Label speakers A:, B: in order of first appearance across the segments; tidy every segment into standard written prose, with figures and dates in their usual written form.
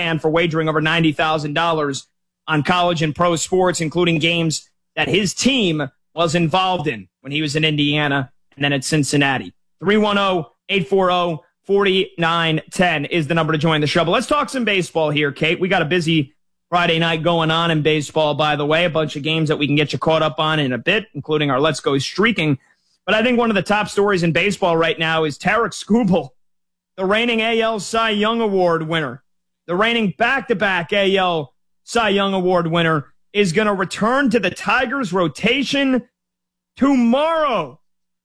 A: banned for wagering over $90,000 on college and pro sports, including games that his team was involved in when he was in Indiana and then at Cincinnati. 310-840-4910 is the number to join the show. But let's talk some baseball here, Kate. We got a busy Friday night going on in baseball, by the way. A bunch of games that we can get you caught up on in a bit, including our Let's Go Streaking. But I think one of the top stories in baseball right now is Tarik Skubal, the reigning AL Cy Young Award winner, the reigning back-to-back AL Cy Young Award winner, is going to return to the Tigers rotation tomorrow.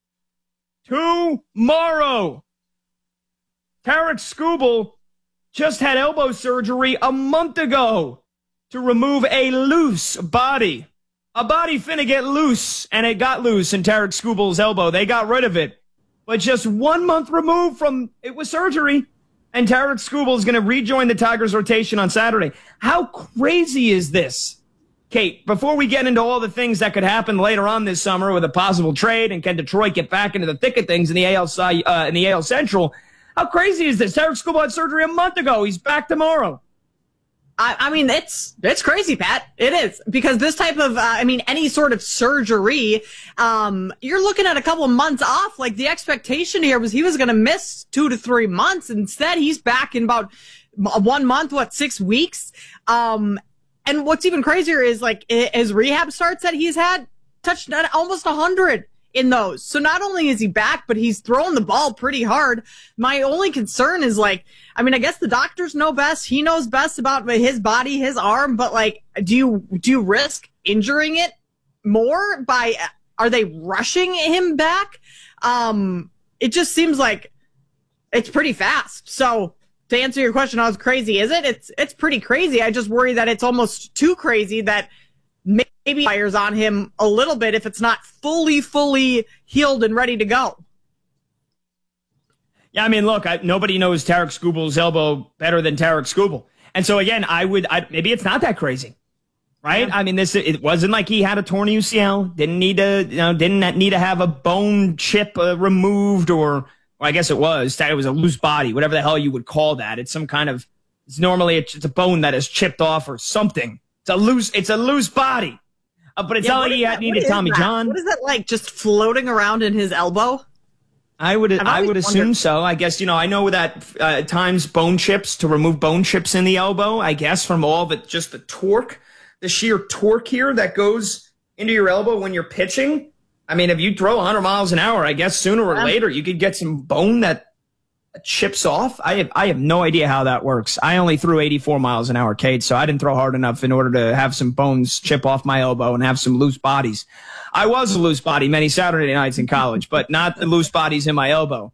A: Tomorrow. Tarik Skubal just had elbow surgery a month ago to remove a loose body. A body finna get loose, and it got loose in Tarik Skubal's elbow. They got rid of it. But just 1 month removed from it was surgery, and Tarik Skubal is going to rejoin the Tigers rotation on Saturday. How crazy is this? Kate, before we get into all the things that could happen later on this summer with a possible trade and can Detroit get back into the thick of things in the AL Central, how crazy is this? Tarik Skubal had surgery a month ago. He's back tomorrow.
B: I mean, it's crazy, Pat. It is, because this type of, any sort of surgery, you're looking at a couple of months off. Like, the expectation here was he was going to miss 2 to 3 months. Instead, he's back in about 1 month, 6 weeks. And what's even crazier is, like, his rehab starts that he's had touched almost 100 in those. So not only is he back, but he's throwing the ball pretty hard. My only concern is, like, I guess the doctors know best. He knows best about his body, his arm, but, like, do you risk injuring it more are they rushing him back? It just seems like it's pretty fast. So to answer your question, how crazy is it? It's pretty crazy. I just worry that it's almost too crazy that maybe fires on him a little bit if it's not fully healed and ready to go.
A: Yeah, look, nobody knows Tarik Skubal's elbow better than Tarik Skubal. And so, again, maybe it's not that crazy, right? Yeah. It wasn't like he had a torn UCL, didn't need to have a bone chip removed, or I guess it was a loose body, whatever the hell you would call that. It's normally it's a bone that is chipped off or something. It's a loose body. But it's not like he needed Tommy John.
B: What is that like, just floating around in his elbow?
A: I would assume so. I guess, I know that at times bone chips, to remove bone chips in the elbow, I guess, from all the torque, the sheer torque here that goes into your elbow when you're pitching. If you throw 100 miles an hour, I guess sooner or later you could get some bone that chips off. I have no idea how that works. I only threw 84 miles an hour, Kate, so I didn't throw hard enough in order to have some bones chip off my elbow and have some loose bodies. I was a loose body many Saturday nights in college, but not the loose bodies in my elbow.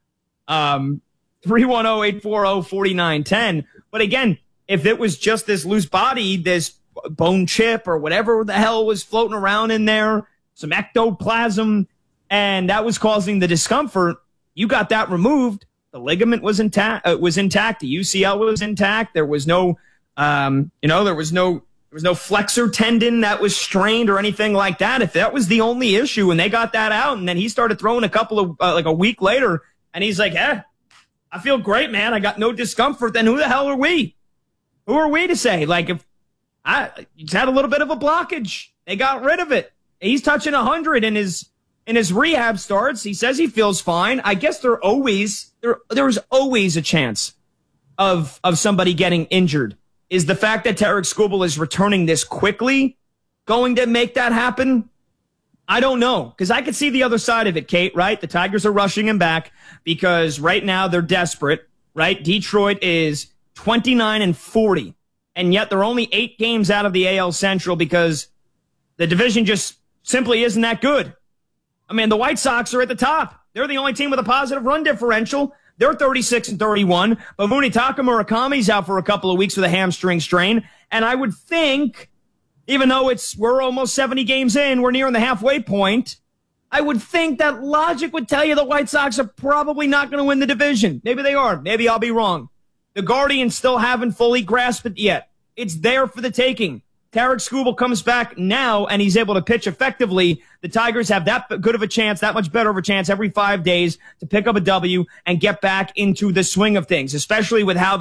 A: 310-840-4910. But again, if it was just this loose body, this bone chip or whatever the hell was floating around in there, some ectoplasm, and that was causing the discomfort, you got that removed. The ligament was intact. The UCL was intact. There was no, there was no flexor tendon that was strained or anything like that. If that was the only issue, and they got that out, and then he started throwing a week later, and he's like, I feel great, man. I got no discomfort. Then who the hell are we? Who are we to say? Like, if he's had a little bit of a blockage, they got rid of it. He's touching 100 in his rehab starts. He says he feels fine. I guess there's always a chance of somebody getting injured. Is the fact that Tarik Skubal is returning this quickly going to make that happen? I don't know, because I could see the other side of it, Kate, right? The Tigers are rushing him back because right now they're desperate, right? Detroit is 29-40, and yet they're only 8 games out of the AL Central because the division just simply isn't that good. The White Sox are at the top. They're the only team with a positive run differential. They're 36-31. But Munetaka Murakami's out for a couple of weeks with a hamstring strain. And I would think, even though we're almost 70 games in, we're nearing the halfway point, I would think that logic would tell you the White Sox are probably not going to win the division. Maybe they are. Maybe I'll be wrong. The Guardians still haven't fully grasped it yet. It's there for the taking. Tarik Skubal comes back now, and he's able to pitch effectively. The Tigers have that good of a chance, that much better of a chance every 5 days to pick up a W and get back into the swing of things, especially with how they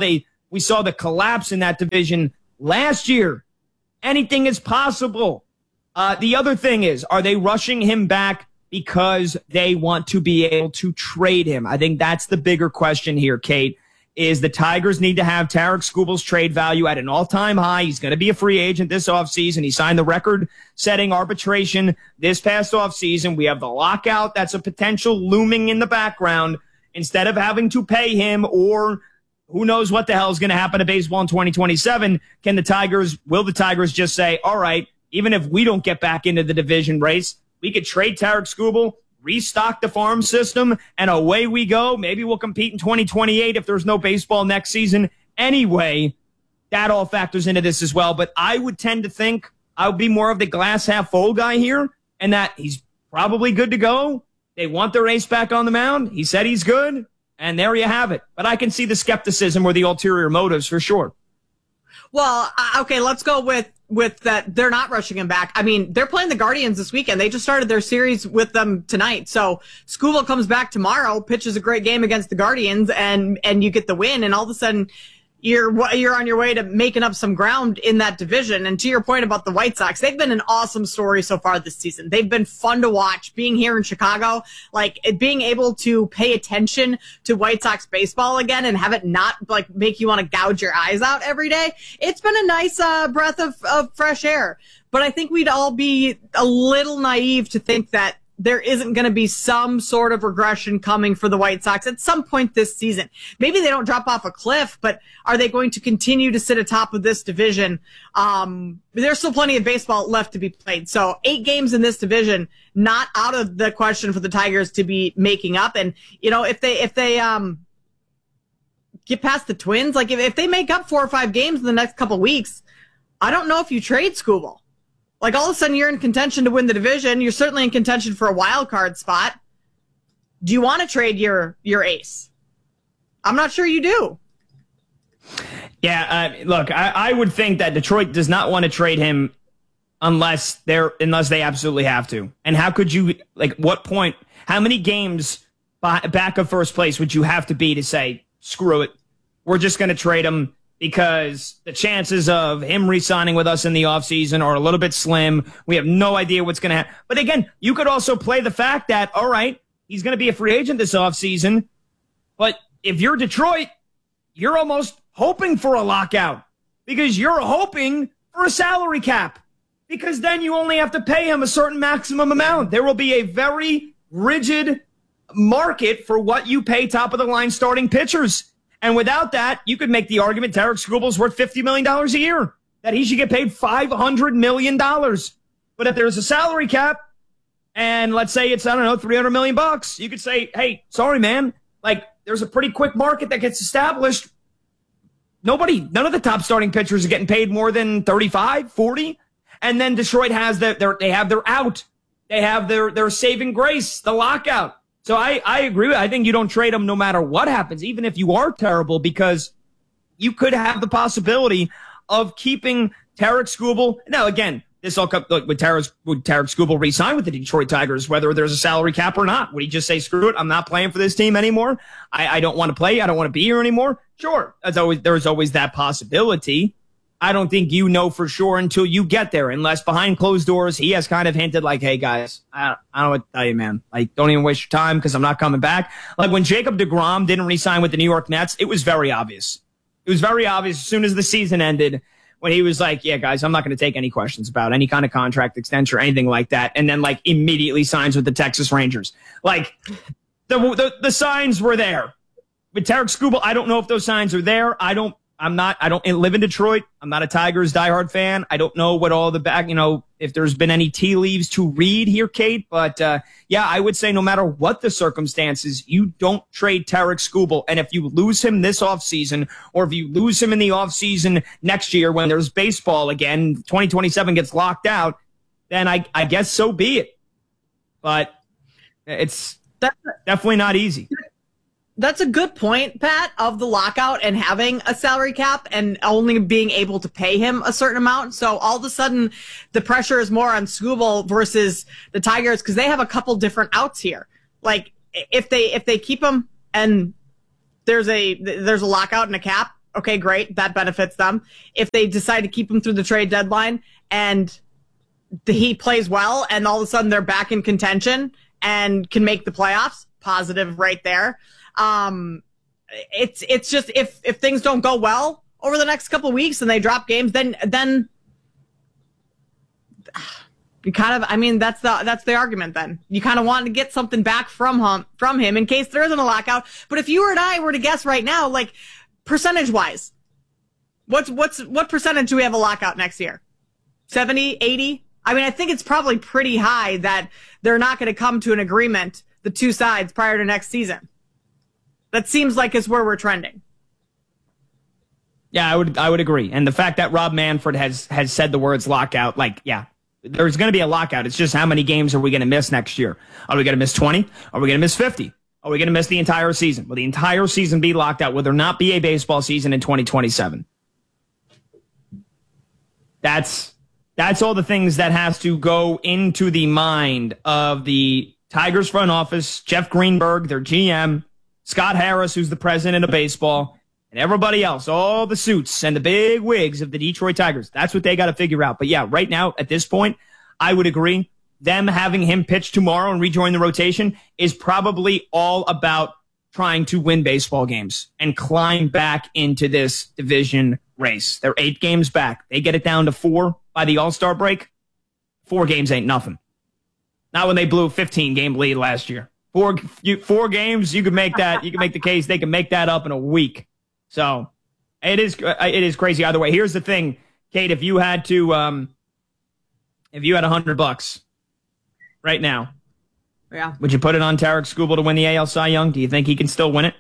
A: We saw the collapse in that division last year. Anything is possible. The other thing is, are they rushing him back because they want to be able to trade him? I think that's the bigger question here, Kate, is the Tigers need to have Tarik Skubal's trade value at an all-time high. He's going to be a free agent this offseason. He signed the record-setting arbitration this past offseason. We have the lockout that's a potential looming in the background. Instead of having to pay him, or who knows what the hell is going to happen to baseball in 2027, will the Tigers just say, all right, even if we don't get back into the division race, we could trade Tarik Skubal, restock the farm system, and away we go. Maybe we'll compete in 2028 if there's no baseball next season. Anyway, that all factors into this as well. But I would tend to think I would be more of the glass half full guy here, and that he's probably good to go. They want their ace back on the mound. He said he's good, and there you have it. But I can see the skepticism or the ulterior motives for sure.
B: Well, okay, let's go with that. They're not rushing him back. I mean, they're playing the Guardians this weekend. They just started their series with them tonight. So Skubal comes back tomorrow, pitches a great game against the Guardians, and you get the win. And all of a sudden, you're on your way to making up some ground in that division. And to your point about the White Sox, they've been an awesome story so far this season. They've been fun to watch. Being here in Chicago, like being able to pay attention to White Sox baseball again and have it not like make you want to gouge your eyes out every day. It's been a nice breath of fresh air. But I think we'd all be a little naive to think that there isn't going to be some sort of regression coming for the White Sox at some point this season. Maybe they don't drop off a cliff, but are they going to continue to sit atop of this division? There's still plenty of baseball left to be played. So 8 games in this division, not out of the question for the Tigers to be making up. And, you know, if they get past the Twins, like if they make up 4 or 5 games in the next couple weeks, I don't know if you trade Skubal. Like, all of a sudden, you're in contention to win the division. You're certainly in contention for a wild card spot. Do you want to trade your ace? I'm not sure you do.
A: Yeah, look, I would think that Detroit does not want to trade him unless they absolutely have to. And how could you, like, what point, how many games back of first place would you have to be to say, screw it, we're just going to trade him? Because the chances of him re-signing with us in the offseason are a little bit slim. We have no idea what's going to happen. But again, you could also play the fact that, all right, he's going to be a free agent this offseason. But if you're Detroit, you're almost hoping for a lockout because you're hoping for a salary cap because then you only have to pay him a certain maximum amount. There will be a very rigid market for what you pay top-of-the-line starting pitchers. And without that, you could make the argument Tarik Skubal's worth $50 million a year, that he should get paid $500 million. But if there's a salary cap, and let's say it's, I don't know, $300 million, you could say, hey, sorry, man, like, there's a pretty quick market that gets established. None of the top starting pitchers are getting paid more than 35, 40. And then Detroit has they have their out. They have their saving grace, the lockout. So I agree with it. I think you don't trade him no matter what happens, even if you are terrible, because you could have the possibility of keeping Tarik Skubal. Now, again, this all comes, would Tarik Skubal re-sign with the Detroit Tigers, whether there's a salary cap or not? Would he just say, screw it, I'm not playing for this team anymore? I don't want to play. I don't want to be here anymore. Sure, there's always that possibility. I don't think you know for sure until you get there, unless behind closed doors, he has kind of hinted like, hey, guys, I don't know what to tell you, man. Like, don't even waste your time because I'm not coming back. Like, when Jacob deGrom didn't re-sign with the New York Mets, it was very obvious. It was very obvious as soon as the season ended when he was like, yeah, guys, I'm not going to take any questions about any kind of contract extension or anything like that. And then, like, immediately signs with the Texas Rangers. Like, the signs were there. With Tarik Skubal, I don't know if those signs are there. I don't live in Detroit. I'm not a Tigers diehard fan. I don't know what all the if there's been any tea leaves to read here, Kate. But, yeah, I would say no matter what the circumstances, you don't trade Tarik Skubal. And if you lose him this offseason, or if you lose him in the offseason next year when there's baseball again, 2027 gets locked out, then I guess so be it. But it's definitely not easy.
B: That's a good point, Pat, of the lockout and having a salary cap and only being able to pay him a certain amount. So all of a sudden, the pressure is more on Skubal versus the Tigers because they have a couple different outs here. Like, if they keep him and there's a lockout and a cap, okay, great. That benefits them. If they decide to keep him through the trade deadline and he plays well and all of a sudden they're back in contention and can make the playoffs, positive right there. It's just if things don't go well over the next couple of weeks and they drop games, then you kind of, I mean, that's the argument then. You kind of want to get something back from him in case there isn't a lockout. But if you and I were to guess right now, like percentage wise, what percentage do we have a lockout next year? 70, 80? I mean, I think it's probably pretty high that they're not going to come to an agreement, the two sides, prior to next season. That seems like it's where we're trending.
A: Yeah, I would agree. And the fact that Rob Manfred has said the words lockout, like, yeah, there's going to be a lockout. It's just how many games are we going to miss next year? Are we going to miss 20? Are we going to miss 50? Are we going to miss the entire season? Will the entire season be locked out? Will there not be a baseball season in 2027? That's all the things that has to go into the mind of the Tigers front office, Jeff Greenberg, their GM, Scott Harris, who's the president of baseball, and everybody else, all the suits and the big wigs of the Detroit Tigers. That's what they got to figure out. But yeah, right now, at this point, I would agree. Them having him pitch tomorrow and rejoin the rotation is probably all about trying to win baseball games and climb back into this division race. They're 8 games back. They get it down to 4 by the All-Star break. 4 games ain't nothing. Not when they blew a 15-game lead last year. 4 games, you could make that. You can make the case they can make that up in a week. So it is crazy either way. Here's the thing, Kate. If you had $100 right now,
B: yeah,
A: would you put it on Tarek Skubal to win the AL Cy Young? Do you think he can still win it?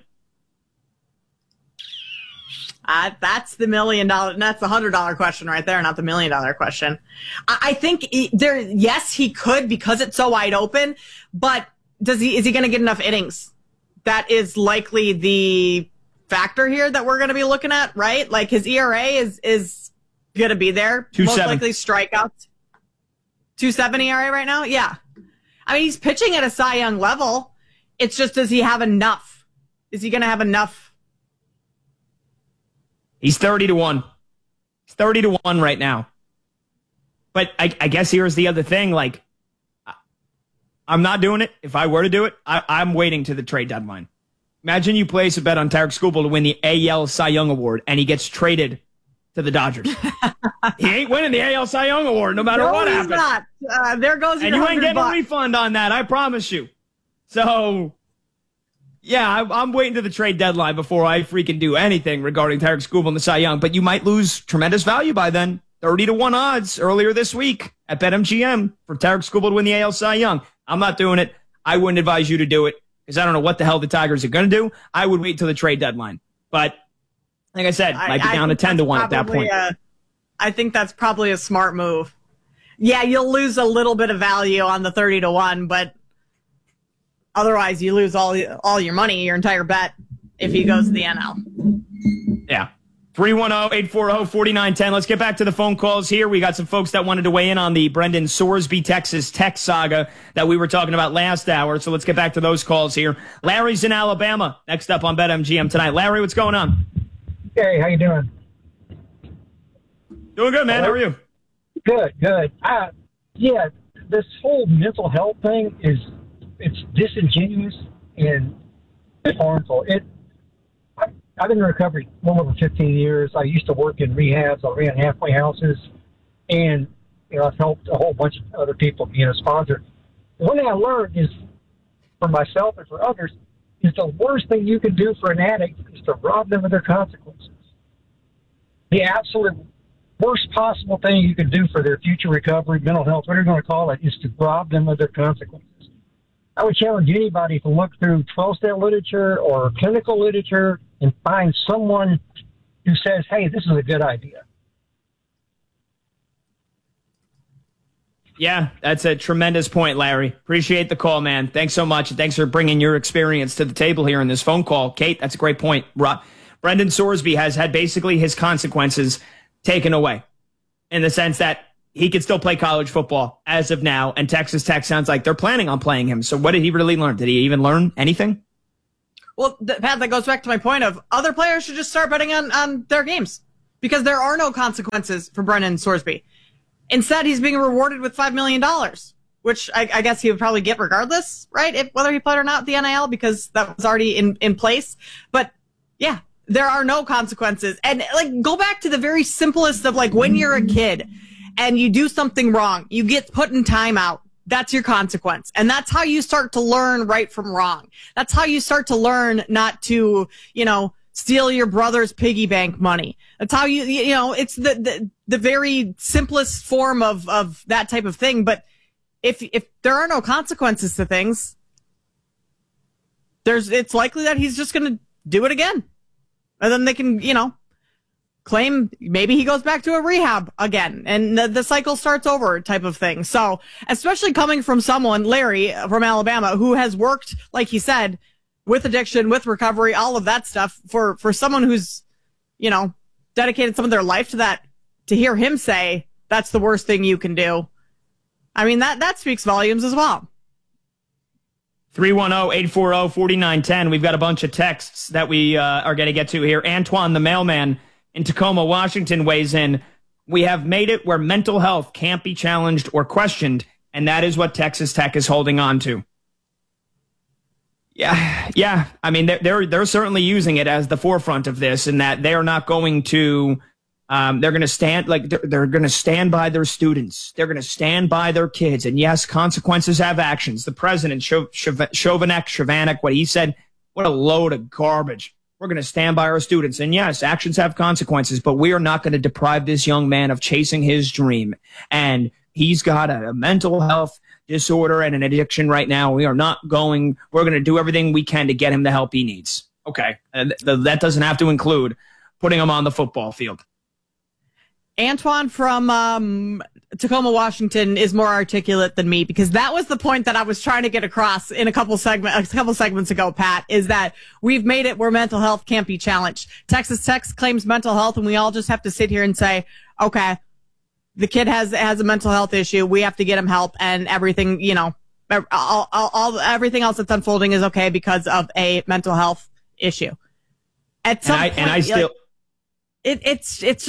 B: That's the $1 million. That's the $100 question right there, not the $1 million question. I think yes, he could because it's so wide open. But is he going to get enough innings? That is likely the factor here that we're going to be looking at, right? Like his ERA is going to be there.
A: 2.7.
B: Most likely strikeouts. 2.7 ERA right now. Yeah, I mean he's pitching at a Cy Young level. It's just, does he have enough? Is he going to have enough?
A: He's 30-1. He's 30-1 right now. But I guess here's the other thing. Like, I'm not doing it. If I were to do it, I'm waiting to the trade deadline. Imagine you place a bet on Tarek Skubal to win the AL Cy Young Award, and he gets traded to the Dodgers. He ain't winning the AL Cy Young Award no matter what happens.
B: Not. There goes your $100.
A: And you ain't getting a refund on that, I promise you. So, yeah, I'm waiting to the trade deadline before I freaking do anything regarding Tarek Skubal and the Cy Young. But you might lose tremendous value by then. 30-1 odds earlier this week at BetMGM for Tarek Skubal to win the AL Cy Young. I'm not doing it. I wouldn't advise you to do it because I don't know what the hell the Tigers are going to do. I would wait till the trade deadline. But like I said, might be down to 10-1 at that point.
B: I think that's probably a smart move. Yeah, you'll lose a little bit of value on the 30-1, but otherwise you lose all your money, your entire bet, if he goes to the NL.
A: Yeah. 310-840-4910. Let's get back to the phone calls here. We got some folks that wanted to weigh in on the Brendan Sorsby, Texas Tech saga that we were talking about last hour. So let's get back to those calls here. Larry's in Alabama. Next up on BetMGM tonight. Larry, what's going on?
C: Hey, how you doing?
A: Doing good, man. How are you?
C: Good. Yeah, this whole mental health thing it's disingenuous and harmful. I've been in recovery well over 15 years. I used to work in rehabs. I ran halfway houses, and I've helped a whole bunch of other people being a sponsor. The one thing I learned is, for myself and for others, is the worst thing you can do for an addict is to rob them of their consequences. The absolute worst possible thing you can do for their future recovery, mental health, whatever you want to call it, is to rob them of their consequences. I would challenge anybody to look through 12-step literature or clinical literature and find someone who says, hey, this is a good idea.
A: Yeah, that's a tremendous point, Larry. Appreciate the call, man. Thanks so much. And thanks for bringing your experience to the table here in this phone call. Kate, that's a great point. Brendan Sorsby has had basically his consequences taken away in the sense that he could still play college football as of now, and Texas Tech sounds like they're planning on playing him. So what did he really learn? Did he even learn anything?
B: Well, Pat, that goes back to my point of other players should just start betting on their games because there are no consequences for Brennan Sorsby. Instead, he's being rewarded with $5 million, which I guess he would probably get regardless, right? Whether he played or not, the NIL, because that was already in place. But yeah, there are no consequences. And like, go back to the very simplest of like when you're a kid and you do something wrong, you get put in timeout. That's your consequence. And that's how you start to learn right from wrong. That's how you start to learn not to, steal your brother's piggy bank money. That's how it's the very simplest form of that type of thing. But if there are no consequences to things, it's likely that he's just going to do it again. And then they can, claim maybe he goes back to a rehab again and the cycle starts over type of thing. So especially coming from someone, Larry from Alabama, who has worked, like he said, with addiction, with recovery, all of that stuff for someone who's, dedicated some of their life to that, to hear him say that's the worst thing you can do. I mean, that speaks volumes as well.
A: 310-840-4910. We've got a bunch of texts that we are going to get to here. Antoine, the mailman in Tacoma, Washington, weighs in. We have made it where mental health can't be challenged or questioned, and that is what Texas Tech is holding on to. Yeah. I mean, they're certainly using it as the forefront of this, in that they're not going to. They're going to stand they're going to stand by their students. They're going to stand by their kids. And yes, consequences have actions. The president, Chovanec, what he said, what a load of garbage. We're going to stand by our students. And yes, actions have consequences, but we are not going to deprive this young man of chasing his dream. And he's got a mental health disorder and an addiction right now. We're going to do everything we can to get him the help he needs. Okay. And that doesn't have to include putting him on the football field.
B: Antoine from Tacoma, Washington is more articulate than me, because that was the point that I was trying to get across in a couple segments ago, Pat, is that we've made it where mental health can't be challenged. Texas Tech claims mental health, and we all just have to sit here and say, okay, the kid has a mental health issue. We have to get him help, and everything, everything else that's unfolding is okay because of a mental health issue. At some point, it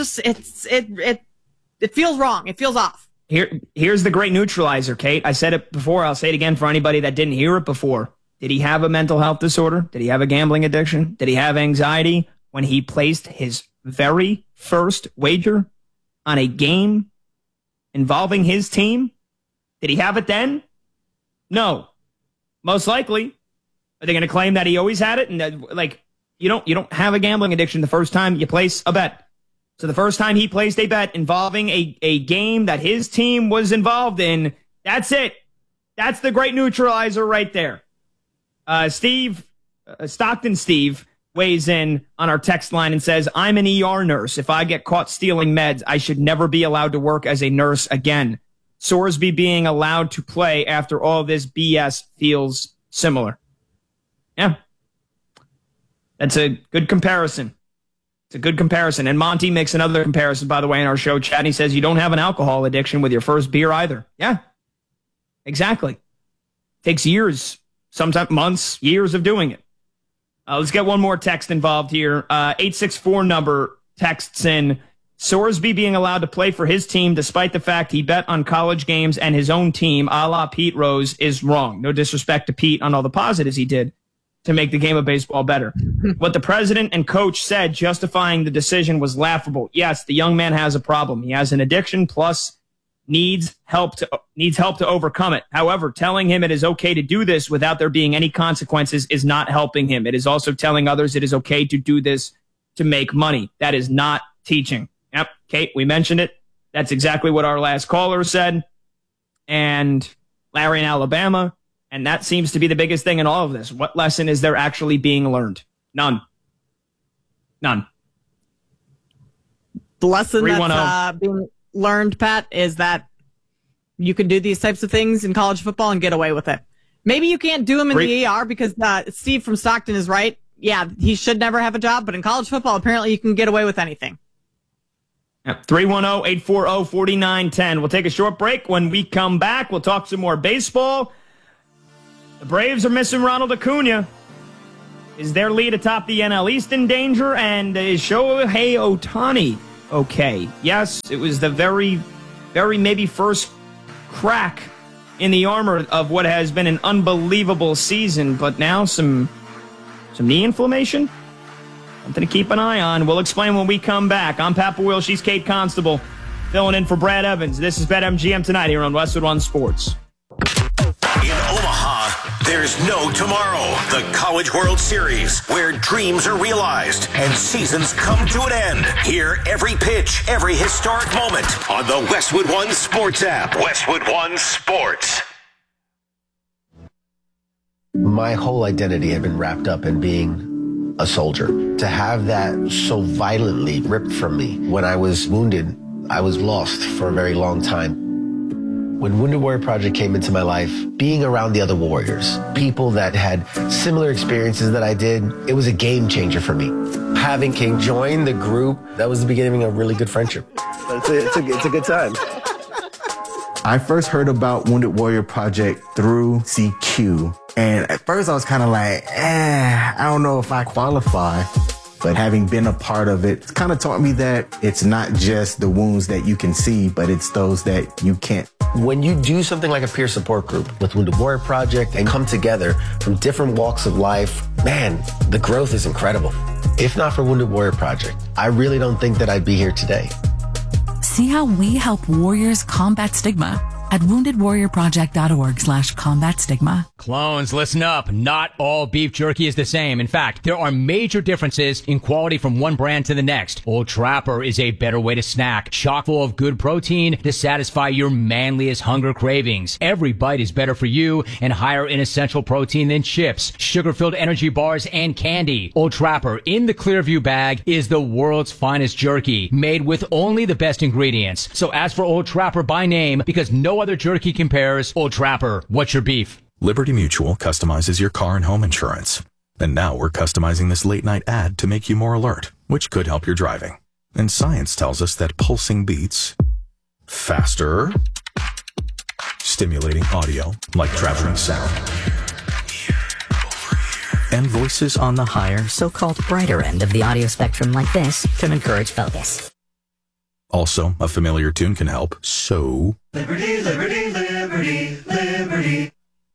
B: feels wrong. It feels off.
A: Here's the great neutralizer, Kate. I said it before. I'll say it again for anybody that didn't hear it before. Did he have a mental health disorder? Did he have a gambling addiction? Did he have anxiety when he placed his very first wager on a game involving his team? Did he have it then? No. Most likely. Are they going to claim that he always had it? And you don't have a gambling addiction the first time you place a bet. So the first time he placed a bet involving a game that his team was involved in, that's it. That's the great neutralizer right there. Stockton Steve weighs in on our text line and says, I'm an ER nurse. If I get caught stealing meds, I should never be allowed to work as a nurse again. Sorsby being allowed to play after all this BS feels similar. Yeah. That's a good comparison. It's a good comparison. And Monty makes another comparison, by the way, in our show chat. And he says, you don't have an alcohol addiction with your first beer either. Yeah, exactly. Takes years, sometimes months, years of doing it. Let's get one more text involved here. 864 number texts in, Sorsby being allowed to play for his team despite the fact he bet on college games and his own team, a la Pete Rose, is wrong. No disrespect to Pete on all the positives he did to make the game of baseball better. What the president and coach said justifying the decision was laughable. Yes, the young man has a problem. He has an addiction, plus needs help to overcome it. However, telling him it is okay to do this without there being any consequences is not helping him. It is also telling others it is okay to do this to make money. That is not teaching. Yep, Kate, we mentioned it. That's exactly what our last caller said. And Larry in Alabama. And that seems to be the biggest thing in all of this. What lesson is there actually being learned? None. The lesson that's
B: being learned, Pat, is that you can do these types of things in college football and get away with it. Maybe you can't do them in the ER because Steve from Stockton is right. Yeah, he should never have a job. But in college football, apparently you can get away with anything.
A: 310-840-4910. We'll take a short break. When we come back, we'll talk some more baseball. The Braves are missing Ronald Acuna. Is their lead atop the NL East in danger? And is Shohei Ohtani okay? Yes, it was the very, very maybe first crack in the armor of what has been an unbelievable season, but now some knee inflammation? Something to keep an eye on. We'll explain when we come back. I'm Pat Boyle. She's Kate Constable, filling in for Brad Evans. This is BetMGM Tonight here on Westwood One Sports.
D: In Omaha, there's no tomorrow. The College World Series, where dreams are realized and seasons come to an end. Hear every pitch, every historic moment on the Westwood One Sports app. Westwood One Sports.
E: My whole identity had been wrapped up in being a soldier. To have that so violently ripped from me when I was wounded, I was lost for a very long time. When Wounded Warrior Project came into my life, being around the other warriors, people that had similar experiences that I did, it was a game changer for me. Having King join the group, that was the beginning of a really good friendship. It's a good time.
F: I first heard about Wounded Warrior Project through CQ. And at first I was kind of like, I don't know if I qualify. But having been a part of it, it's kind of taught me that it's not just the wounds that you can see, but it's those that you can't.
E: When you do something like a peer support group with Wounded Warrior Project and come together from different walks of life, man, the growth is incredible. If not for Wounded Warrior Project, I really don't think that I'd be here today.
G: See how we help warriors combat stigma at woundedwarriorproject.org/combat stigma.
H: Clones, listen up. Not all beef jerky is the same. In fact, there are major differences in quality from one brand to the next. Old Trapper is a better way to snack, chock full of good protein to satisfy your manliest hunger cravings. Every bite is better for you and higher in essential protein than chips, sugar-filled energy bars, and candy. Old Trapper in the Clearview bag is the world's finest jerky, made with only the best ingredients. So ask for Old Trapper by name, because no other jerky compares. Old Trapper, what's your beef?
I: Liberty Mutual customizes your car and home insurance. And now we're customizing this late night ad to make you more alert, which could help your driving. And science tells us that pulsing beats faster, stimulating audio like traveling sound, and voices on the higher,
J: so-called brighter end of the audio spectrum like this can encourage focus.
I: Also, a familiar tune can help, so...
K: Liberty, liberty, liberty, liberty.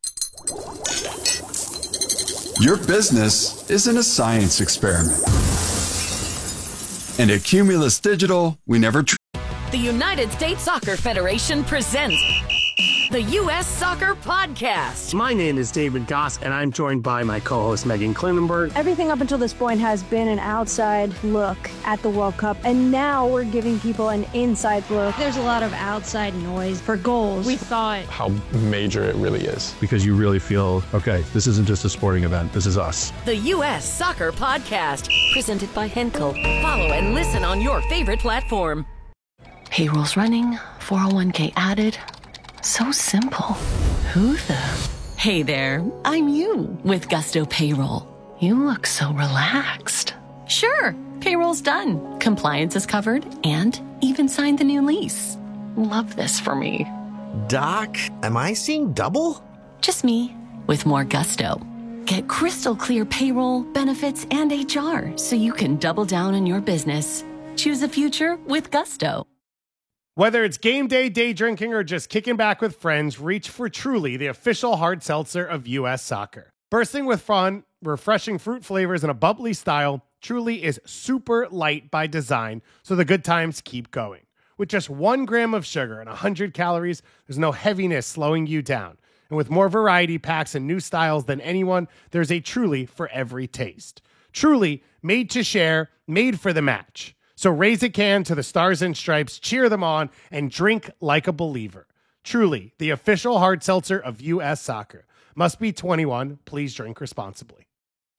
L: Your business isn't a science experiment. And at Cumulus Digital, we never...
M: The United States Soccer Federation presents the U.S. Soccer Podcast.
N: My name is David Goss, and I'm joined by my co-host, Megan Klinenberg.
O: Everything up until this point has been an outside look at the World Cup, and now we're giving people an inside look.
P: There's a lot of outside noise for goals. We thought
Q: how major it really is.
R: Because you really feel, okay, this isn't just a sporting event, this is us.
M: The U.S. Soccer Podcast, presented by Henkel. Follow and listen on your favorite platform.
S: Payroll's running, 401k added. So simple. Who the?
T: Hey there, I'm you with Gusto Payroll.
S: You look so relaxed.
T: Sure, payroll's done. Compliance is covered and even signed the new lease.
S: Love this for me.
U: Doc, am I seeing double?
T: Just me with more Gusto. Get crystal clear payroll, benefits, and HR so you can double down on your business. Choose a future with Gusto.
V: Whether it's game day, day drinking, or just kicking back with friends, reach for Truly, the official hard seltzer of U.S. Soccer. Bursting with fun, refreshing fruit flavors, and a bubbly style, Truly is super light by design, so the good times keep going. With just 1 gram of sugar and 100 calories, there's no heaviness slowing you down. And with more variety packs and new styles than anyone, there's a Truly for every taste. Truly, made to share, made for the match. So raise a can to the Stars and Stripes, cheer them on, and drink like a believer. Truly, the official hard seltzer of U.S. Soccer. Must be 21. Please drink responsibly.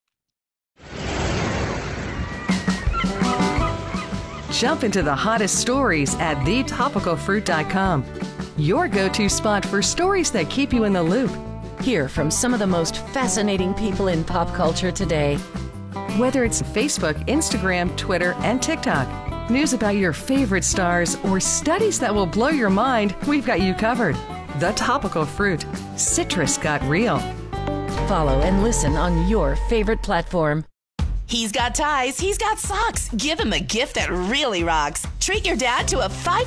W: Jump into the hottest stories at thetopicalfruit.com. Your go-to spot for stories that keep you in the loop.
M: Hear from some of the most fascinating people in pop culture today.
W: Whether it's Facebook, Instagram, Twitter, and TikTok, news about your favorite stars, or studies that will blow your mind, we've got you covered. The Topical Fruit. Citrus got real.
M: Follow and listen on your favorite platform.
A: He's got ties, he's got socks. Give him a gift that really rocks. Treat your dad to a